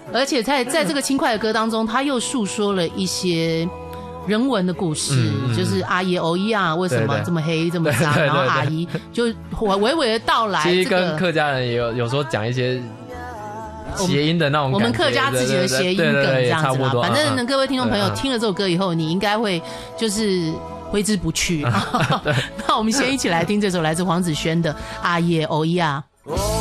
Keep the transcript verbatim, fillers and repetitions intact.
而且在在这个轻快的歌当中，他又诉说了一些人文的故事，嗯嗯、就是阿姨欧伊啊，为什么这么黑这么脏？然后阿姨就娓娓的道来、这个。 其实跟客家人也有有时候讲一些谐音的那种感觉， 我们客家自己的谐音梗这样子嘛。反正呢，各位听众朋友、嗯、听了这首歌以后，你应该会就是挥之不去。那我们先一起来听这首来自黄子轩的《阿耶欧伊啊》。